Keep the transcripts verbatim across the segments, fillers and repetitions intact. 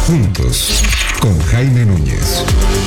Juntos, con Jaime Núñez.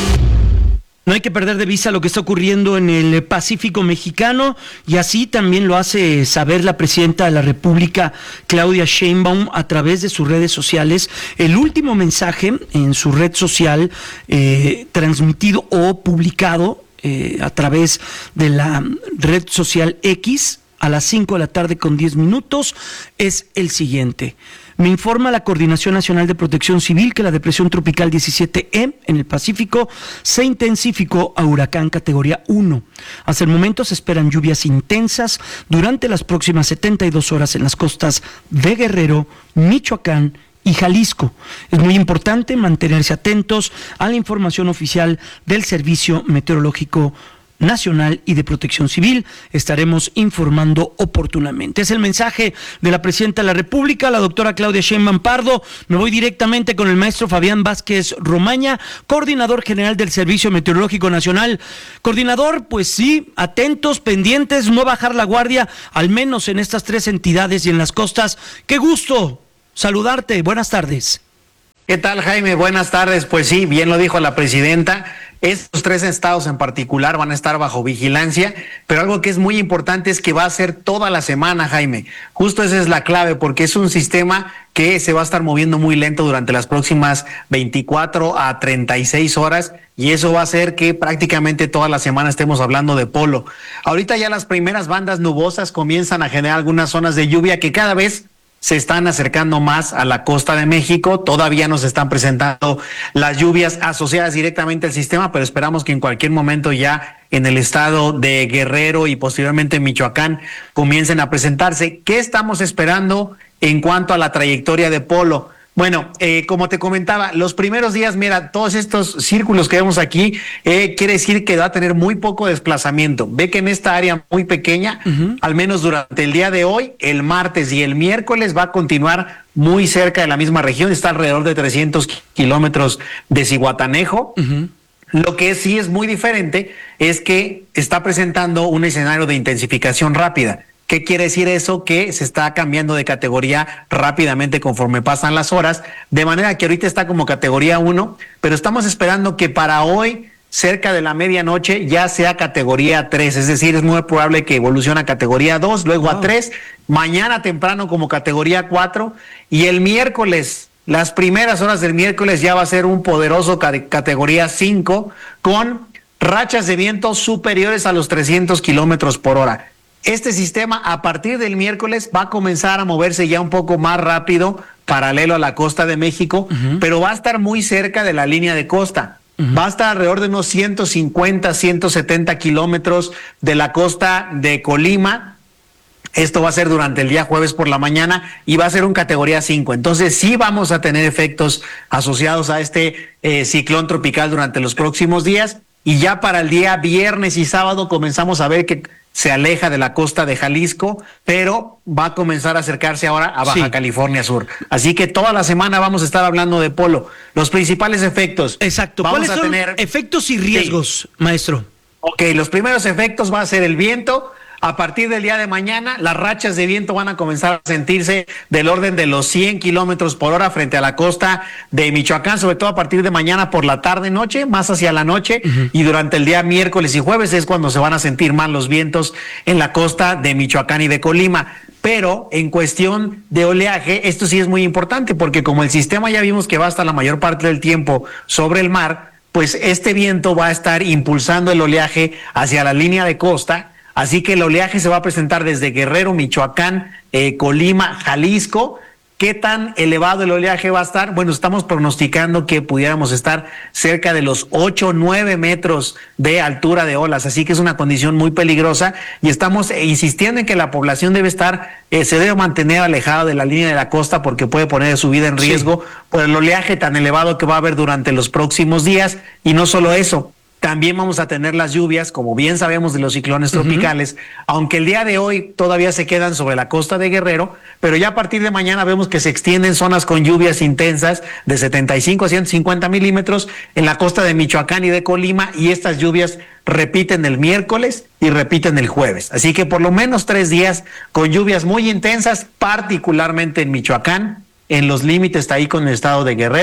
No hay que perder de vista lo que está ocurriendo en el Pacífico mexicano, y así también lo hace saber la presidenta de la República, Claudia Sheinbaum, a través de sus redes sociales. El último mensaje en su red social eh, transmitido o publicado eh, a través de la red social X a las cinco de la tarde con diez minutos es el siguiente. Me informa la Coordinación Nacional de Protección Civil que la depresión tropical diecisiete E en el Pacífico se intensificó a huracán categoría uno. Hasta el momento se esperan lluvias intensas durante las próximas setenta y dos horas en las costas de Guerrero, Michoacán y Jalisco. Es muy importante mantenerse atentos a la información oficial del Servicio Meteorológico Nacional y de Protección Civil. Estaremos informando oportunamente. Es el mensaje de la presidenta de la República, la doctora Claudia Sheinbaum Pardo. Me voy directamente con el maestro Fabián Vázquez Romaña, coordinador general del Servicio Meteorológico Nacional. Coordinador, pues sí, atentos, pendientes, no bajar la guardia, al menos en estas tres entidades y en las costas. ¡Qué gusto saludarte! Buenas tardes. ¿Qué tal, Jaime? Buenas tardes. Pues sí, bien lo dijo la presidenta. Estos tres estados en particular van a estar bajo vigilancia, pero algo que es muy importante es que va a ser toda la semana, Jaime. Justo esa es la clave, porque es un sistema que se va a estar moviendo muy lento durante las próximas veinticuatro a treinta y seis horas, y eso va a hacer que prácticamente toda la semana estemos hablando de polo. Ahorita ya las primeras bandas nubosas comienzan a generar algunas zonas de lluvia que cada vez se están acercando más a la costa de México. Todavía nos están presentando las lluvias asociadas directamente al sistema, pero esperamos que en cualquier momento ya en el estado de Guerrero y posteriormente en Michoacán comiencen a presentarse. ¿Qué estamos esperando en cuanto a la trayectoria de polo? Bueno, eh, como te comentaba, los primeros días, mira, todos estos círculos que vemos aquí, eh, quiere decir que va a tener muy poco desplazamiento. Ve que en esta área muy pequeña, uh-huh. al menos durante el día de hoy, el martes y el miércoles va a continuar muy cerca de la misma región, está alrededor de trescientos kilómetros de Zihuatanejo. Uh-huh. Lo que sí es muy diferente es que está presentando un escenario de intensificación rápida. ¿Qué quiere decir eso? Que se está cambiando de categoría rápidamente conforme pasan las horas, de manera que ahorita está como categoría uno, pero estamos esperando que para hoy, cerca de la medianoche, ya sea categoría tres, es decir, es muy probable que evolucione a categoría dos, luego wow. a tres, mañana temprano como categoría cuatro, y el miércoles, las primeras horas del miércoles ya va a ser un poderoso categoría cinco, con rachas de viento superiores a los trescientos kilómetros por hora. Este sistema a partir del miércoles va a comenzar a moverse ya un poco más rápido, paralelo a la costa de México, uh-huh. pero va a estar muy cerca de la línea de costa. Uh-huh. Va a estar alrededor de unos ciento cincuenta, ciento setenta kilómetros de la costa de Colima. Esto va a ser durante el día jueves por la mañana y va a ser un categoría cinco. Entonces sí vamos a tener efectos asociados a este eh, ciclón tropical durante los próximos días. Y ya para el día viernes y sábado comenzamos a ver que se aleja de la costa de Jalisco, pero va a comenzar a acercarse ahora a Baja sí. California Sur. Así que toda la semana vamos a estar hablando de polo. Los principales efectos. Exacto. Vamos ¿Cuáles a son tener efectos y riesgos, sí. maestro? Ok, los primeros efectos va a ser el viento. A partir del día de mañana, las rachas de viento van a comenzar a sentirse del orden de los cien kilómetros por hora frente a la costa de Michoacán, sobre todo a partir de mañana por la tarde-noche, más hacia la noche, uh-huh. y durante el día miércoles y jueves es cuando se van a sentir más los vientos en la costa de Michoacán y de Colima. Pero en cuestión de oleaje, esto sí es muy importante, porque como el sistema ya vimos que va a estar la mayor parte del tiempo sobre el mar, pues este viento va a estar impulsando el oleaje hacia la línea de costa. Así que el oleaje se va a presentar desde Guerrero, Michoacán, eh, Colima, Jalisco. ¿Qué tan elevado el oleaje va a estar? Bueno, estamos pronosticando que pudiéramos estar cerca de los ocho o nueve metros de altura de olas, así que es una condición muy peligrosa y estamos insistiendo en que la población debe estar, eh, se debe mantener alejada de la línea de la costa porque puede poner su vida en riesgo sí. por el oleaje tan elevado que va a haber durante los próximos días. Y no solo eso, también vamos a tener las lluvias, como bien sabemos de los ciclones tropicales, uh-huh. aunque el día de hoy todavía se quedan sobre la costa de Guerrero, pero ya a partir de mañana vemos que se extienden zonas con lluvias intensas de setenta y cinco a ciento cincuenta milímetros en la costa de Michoacán y de Colima, y estas lluvias repiten el miércoles y repiten el jueves. Así que por lo menos tres días con lluvias muy intensas, particularmente en Michoacán, en los límites está ahí con el estado de Guerrero,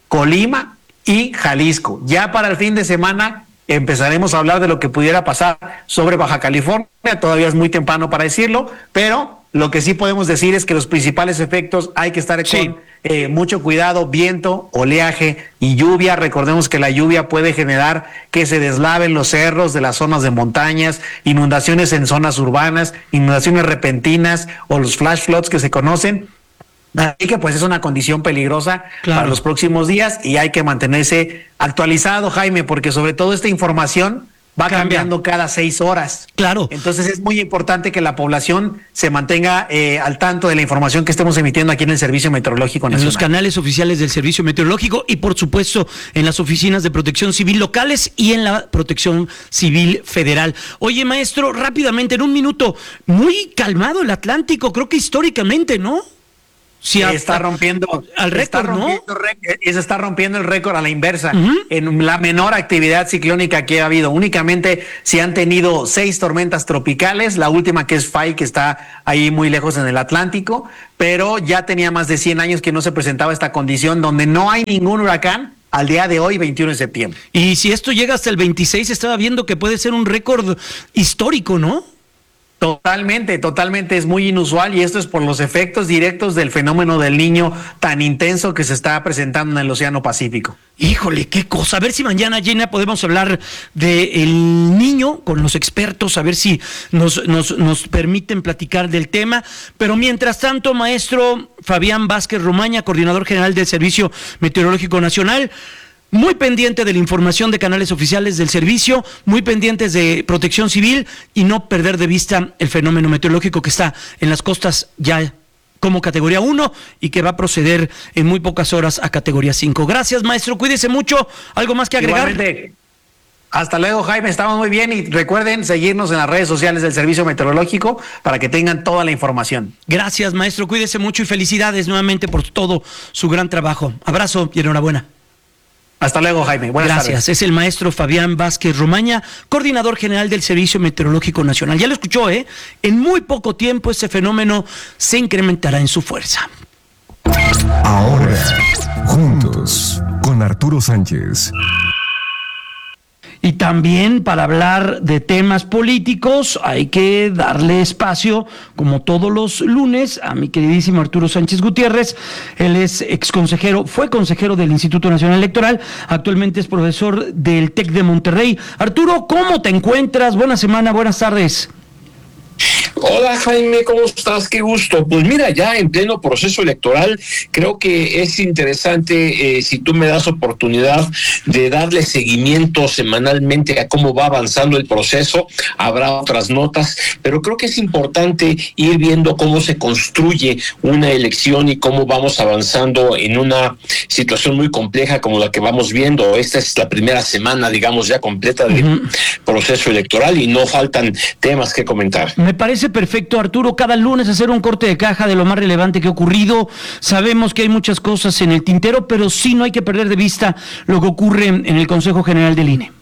Colima y Jalisco. Ya para el fin de semana empezaremos a hablar de lo que pudiera pasar sobre Baja California. Todavía es muy temprano para decirlo, pero lo que sí podemos decir es que los principales efectos hay que estar Sí. con eh, mucho cuidado: viento, oleaje y lluvia. Recordemos que la lluvia puede generar que se deslaven los cerros de las zonas de montañas, inundaciones en zonas urbanas, inundaciones repentinas o los flash floods que se conocen. Así que pues es una condición peligrosa Claro. para los próximos días y hay que mantenerse actualizado, Jaime, porque sobre todo esta información va Cambia. cambiando cada seis horas. Claro. Entonces es muy importante que la población se mantenga eh, al tanto de la información que estemos emitiendo aquí en el Servicio Meteorológico En Nacional. los canales oficiales del Servicio Meteorológico y por supuesto en las oficinas de protección civil locales y en la protección civil federal. Oye, maestro, rápidamente, en un minuto, muy calmado el Atlántico, creo que históricamente, ¿no? Sí, a- está rompiendo al está récord, ¿no? rompiendo rec- se está rompiendo el récord a la inversa. Ujú. En la menor actividad ciclónica que ha habido. Únicamente se han tenido seis tormentas tropicales, la última que es Fay, que está ahí muy lejos en el Atlántico, pero ya tenía más de cien años que no se presentaba esta condición donde no hay ningún huracán al día de hoy, veintiuno de septiembre. Y si esto llega hasta el veintiséis, estaba viendo que puede ser un récord histórico, ¿no? Totalmente, totalmente, es muy inusual y esto es por los efectos directos del fenómeno del Niño tan intenso que se está presentando en el Océano Pacífico. Híjole, qué cosa. A ver si mañana, Jenna, podemos hablar del niño con los expertos, a ver si nos, nos, nos permiten platicar del tema. Pero mientras tanto, maestro Fabián Vázquez Romaña, coordinador general del Servicio Meteorológico Nacional, muy pendiente de la información de canales oficiales del servicio, muy pendientes de protección civil y no perder de vista el fenómeno meteorológico que está en las costas ya como categoría uno y que va a proceder en muy pocas horas a categoría cinco. Gracias, maestro, cuídese mucho. ¿Algo más que agregar? Igualmente. Hasta luego, Jaime, estamos muy bien y recuerden seguirnos en las redes sociales del Servicio Meteorológico para que tengan toda la información. Gracias, maestro, cuídese mucho y felicidades nuevamente por todo su gran trabajo. Abrazo y enhorabuena. Hasta luego, Jaime. Buenas Gracias. tardes. Es el maestro Fabián Vázquez Romaña, coordinador general del Servicio Meteorológico Nacional. Ya lo escuchó, ¿eh? En muy poco tiempo ese fenómeno se incrementará en su fuerza. Ahora, juntos, con Arturo Sánchez. Y también para hablar de temas políticos hay que darle espacio, como todos los lunes, a mi queridísimo Arturo Sánchez Gutiérrez. Él es exconsejero, fue consejero del Instituto Nacional Electoral, actualmente es profesor del TEC de Monterrey. Arturo, ¿cómo te encuentras? Buena semana, buenas tardes. Hola Jaime, ¿cómo estás? Qué gusto. Pues mira, ya en pleno proceso electoral, creo que es interesante eh, si tú me das oportunidad de darle seguimiento semanalmente a cómo va avanzando el proceso. Habrá otras notas, pero creo que es importante ir viendo cómo se construye una elección y cómo vamos avanzando en una situación muy compleja como la que vamos viendo. Esta es la primera semana, digamos, ya completa del uh-huh. proceso electoral y no faltan temas que comentar. Me parece perfecto, Arturo, cada lunes hacer un corte de caja de lo más relevante que ha ocurrido. Sabemos que hay muchas cosas en el tintero, pero sí no hay que perder de vista lo que ocurre en el Consejo General del I N E.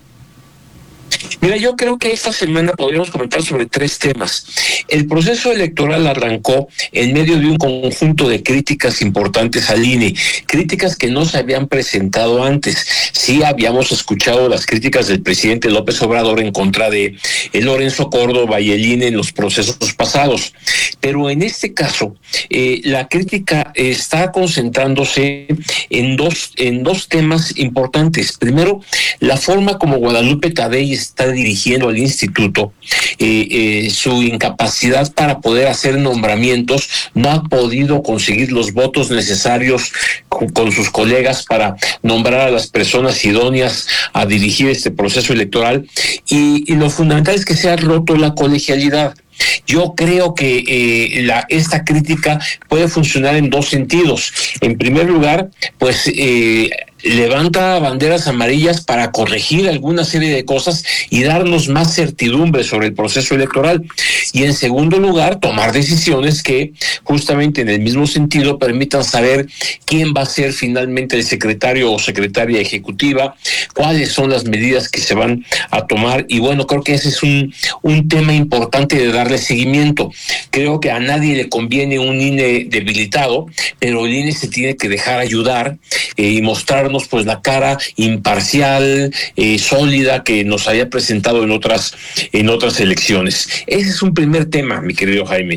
Mira, yo creo que esta semana podríamos comentar sobre tres temas. El proceso electoral arrancó en medio de un conjunto de críticas importantes al I N E, críticas que no se habían presentado antes. Sí habíamos escuchado las críticas del presidente López Obrador en contra de Lorenzo Córdoba y el I N E en los procesos pasados, pero en este caso eh, la crítica está concentrándose en dos, en dos temas importantes. Primero, la forma como Guadalupe Tadei está dirigiendo al instituto, eh, eh, su incapacidad para poder hacer nombramientos, no ha podido conseguir los votos necesarios con, con sus colegas para nombrar a las personas idóneas a dirigir este proceso electoral, y, y lo fundamental es que se ha roto la colegialidad. Yo creo que eh, la, esta crítica puede funcionar en dos sentidos. En primer lugar, pues eh, levanta banderas amarillas para corregir alguna serie de cosas y darnos más certidumbre sobre el proceso electoral. Y en segundo lugar, tomar decisiones que justamente en el mismo sentido permitan saber quién va a ser finalmente el secretario o secretaria ejecutiva, cuáles son las medidas que se van a tomar. Y bueno, creo que ese es un, un tema importante de darle seguimiento. Creo que a nadie le conviene un I N E debilitado, pero el I N E se tiene que dejar ayudar eh, y mostrar mostrarnos pues la cara imparcial, eh, sólida que nos había presentado en otras, en otras elecciones. Ese es un primer tema, mi querido Jaime.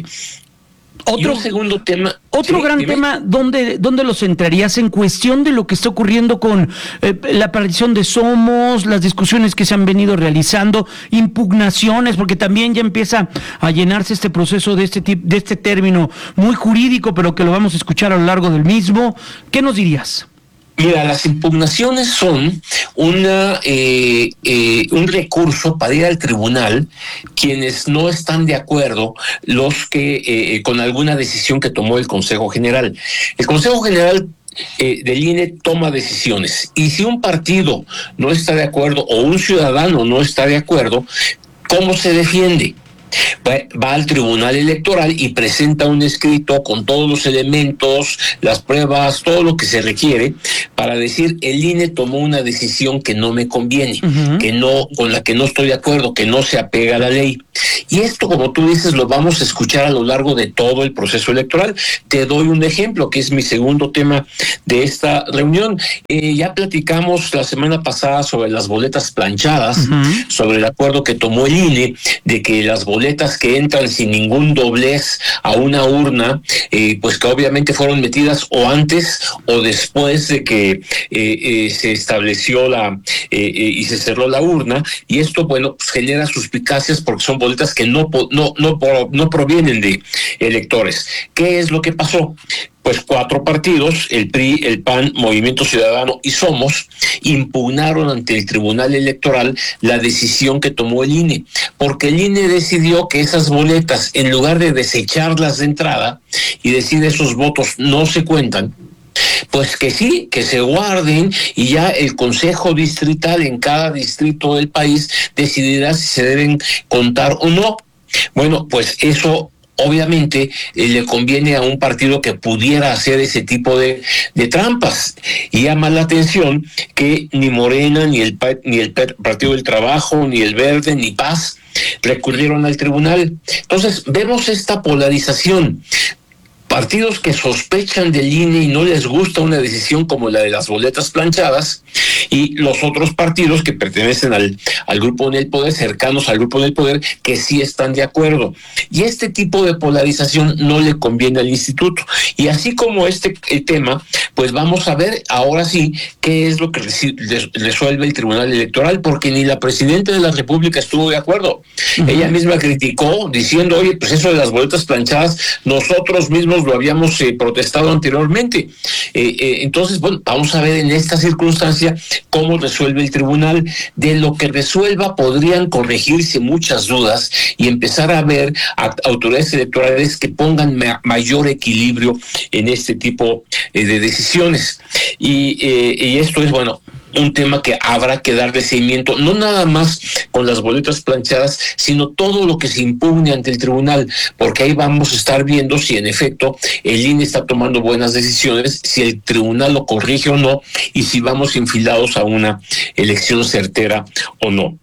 Otro y un segundo tema. Otro sí, gran dime. tema, ¿dónde, ¿dónde lo centrarías en cuestión de lo que está ocurriendo con eh, la aparición de Somos, las discusiones que se han venido realizando, impugnaciones, porque también ya empieza a llenarse este proceso de este tip, de este término muy jurídico, pero que lo vamos a escuchar a lo largo del mismo? ¿Qué nos dirías? Mira, las impugnaciones son una eh, eh, un recurso para ir al tribunal quienes no están de acuerdo los que eh, con alguna decisión que tomó el Consejo General. El Consejo General eh, del I N E toma decisiones y si un partido no está de acuerdo o un ciudadano no está de acuerdo, ¿cómo se defiende? Va, va al Tribunal Electoral y presenta un escrito con todos los elementos, las pruebas, todo lo que se requiere para decir el I N E tomó una decisión que no me conviene, uh-huh. que no, con la que no estoy de acuerdo, que no se apega a la ley. Y esto, como tú dices, lo vamos a escuchar a lo largo de todo el proceso electoral. Te doy un ejemplo, que es mi segundo tema de esta reunión. Eh, ya platicamos la semana pasada sobre las boletas planchadas, uh-huh. sobre el acuerdo que tomó el I N E de que las boletas que entran sin ningún doblez a una urna, eh, pues que obviamente fueron metidas o antes o después de que eh, eh, se estableció la eh, eh, y se cerró la urna, y esto, bueno, pues genera suspicacias porque son boletas que no, no, no, no provienen de electores. ¿Qué es lo que pasó? Pues cuatro partidos, el P R I, el P A N, Movimiento Ciudadano y Somos, impugnaron ante el Tribunal Electoral la decisión que tomó el I N E, porque el I N E decidió que esas boletas, en lugar de desecharlas de entrada y decir esos votos no se cuentan, pues que sí, que se guarden y ya el Consejo Distrital en cada distrito del país decidirá si se deben contar o no. Bueno, pues eso obviamente eh, le conviene a un partido que pudiera hacer ese tipo de, de trampas, y llama la atención que ni Morena, ni el, ni el Partido del Trabajo, ni el Verde, ni Paz recurrieron al tribunal. Entonces vemos esta polarización. Partidos que sospechan del I N E y no les gusta una decisión como la de las boletas planchadas, y los otros partidos que pertenecen al, al grupo en el poder, cercanos al grupo en el poder, que sí están de acuerdo. Y este tipo de polarización no le conviene al instituto. Y así como este el tema, pues vamos a ver ahora sí qué es lo que resuelve el Tribunal Electoral, porque ni la Presidenta de la República estuvo de acuerdo. Uh-huh. Ella misma criticó diciendo, oye, pues eso de las boletas planchadas, nosotros mismos lo habíamos eh, protestado anteriormente. Eh, eh, entonces, bueno, vamos a ver en esta circunstancia cómo resuelve el tribunal. De lo que resuelva podrían corregirse muchas dudas y empezar a ver a autoridades electorales que pongan ma- mayor equilibrio en este tipo eh, de decisiones. Y, eh, y esto es, bueno, un tema que habrá que darle seguimiento, no nada más con las boletas planchadas, sino todo lo que se impugne ante el tribunal, porque ahí vamos a estar viendo si en efecto el I N E está tomando buenas decisiones, si el tribunal lo corrige o no, y si vamos enfilados a una elección certera o no.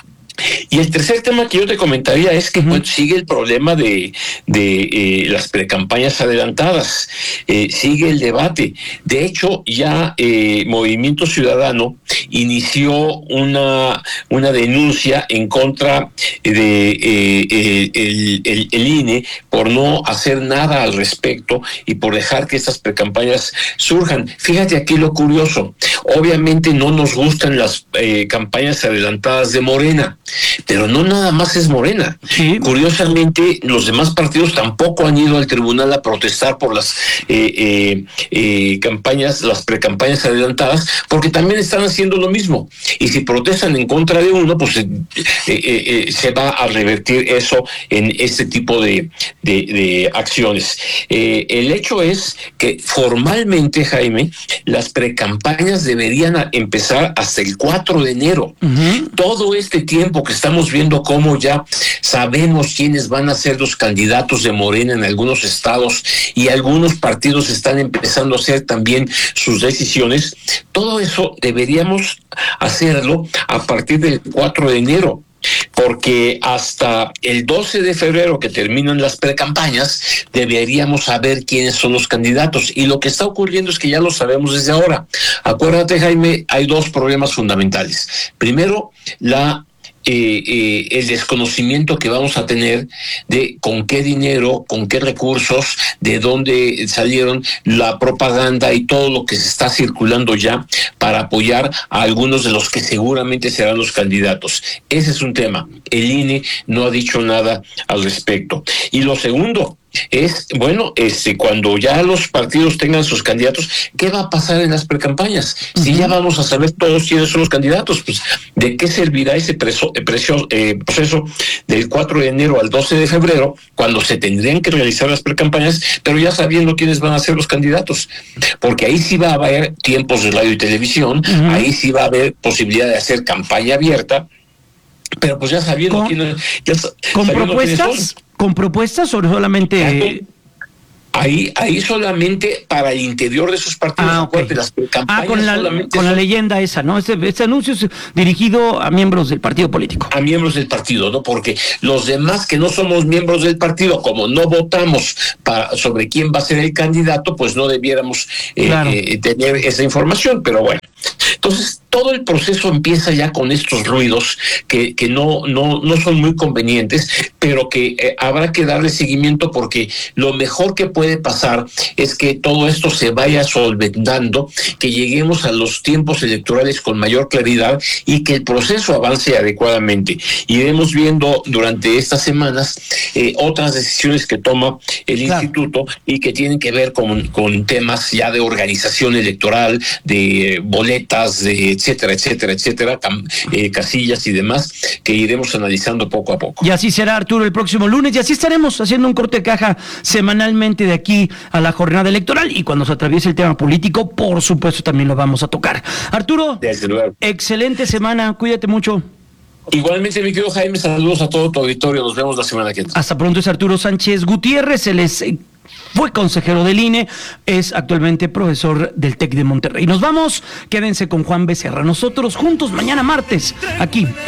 Y el tercer tema que yo te comentaría es que uh-huh. pues, sigue el problema de, de eh, las precampañas adelantadas, eh, sigue el debate. De hecho, ya eh, Movimiento Ciudadano inició una, una denuncia en contra de eh, el, el, el I N E por no hacer nada al respecto y por dejar que estas precampañas surjan. Fíjate aquí lo curioso. Obviamente no nos gustan las eh, campañas adelantadas de Morena, pero no nada más es Morena. Sí. Curiosamente, los demás partidos tampoco han ido al tribunal a protestar por las eh, eh, eh, campañas, las precampañas adelantadas, porque también están haciendo lo mismo. Y si protestan en contra de uno, pues eh, eh, eh, se va a revertir eso en este tipo de, de, de acciones. Eh, el hecho es que formalmente, Jaime, las precampañas deberían empezar hasta el cuatro de enero. Uh-huh. Todo este tiempo que estamos viendo cómo ya sabemos quiénes van a ser los candidatos de Morena en algunos estados y algunos partidos están empezando a hacer también sus decisiones, todo eso deberíamos hacerlo a partir del cuatro de enero. porque hasta el doce de febrero, que terminan las precampañas, deberíamos saber quiénes son los candidatos. Y lo que está ocurriendo es que ya lo sabemos desde ahora. Acuérdate, Jaime, hay dos problemas fundamentales. Primero, la Eh, eh, el desconocimiento que vamos a tener de con qué dinero, con qué recursos, de dónde salieron la propaganda y todo lo que se está circulando ya para apoyar a algunos de los que seguramente serán los candidatos. Ese es un tema. El I N E no ha dicho nada al respecto. Y lo segundo es, bueno, este, cuando ya los partidos tengan sus candidatos, ¿qué va a pasar en las precampañas? Uh-huh. Si ya vamos a saber todos quiénes son los candidatos, pues, ¿de qué servirá ese preso, eh, precio, eh, proceso del cuatro de enero al doce de febrero, cuando se tendrían que realizar las precampañas, pero ya sabiendo quiénes van a ser los candidatos? Porque ahí sí va a haber tiempos de radio y televisión, uh-huh. ahí sí va a haber posibilidad de hacer campaña abierta, pero pues ya sabiendo ¿Con, quiénes, ya ¿con sabiendo propuestas? quiénes son. ¿Con propuestas o solamente...? Ahí, ahí solamente para el interior de sus partidos. Ah, okay. Las ah con, la, con la leyenda esa, ¿no? Este, este anuncio es dirigido a miembros del partido político. A miembros del partido, ¿no? Porque los demás que no somos miembros del partido, como no votamos para, sobre quién va a ser el candidato, pues no debiéramos eh, claro. eh, tener esa información, pero bueno. Entonces, todo el proceso empieza ya con estos ruidos que, que no, no, no son muy convenientes, pero que eh, habrá que darle seguimiento, porque lo mejor que puede pasar es que todo esto se vaya solventando, que lleguemos a los tiempos electorales con mayor claridad y que el proceso avance adecuadamente. Iremos viendo durante estas semanas eh, otras decisiones que toma el claro. instituto y que tienen que ver con, con temas ya de organización electoral, de boletas, de etcétera, etcétera, etcétera, eh, casillas y demás, que iremos analizando poco a poco. Y así será, Arturo, el próximo lunes, y así estaremos haciendo un corte de caja semanalmente de aquí a la jornada electoral, y cuando se atraviese el tema político, por supuesto, también lo vamos a tocar. Arturo, desde luego, excelente semana, cuídate mucho. Igualmente, mi querido Jaime, saludos a todo tu auditorio, nos vemos la semana que viene. Hasta pronto. Es Arturo Sánchez Gutiérrez, él es... fue consejero del I N E, es actualmente profesor del TEC de Monterrey. Nos vamos, quédense con Juan Becerra. Nosotros juntos mañana martes, aquí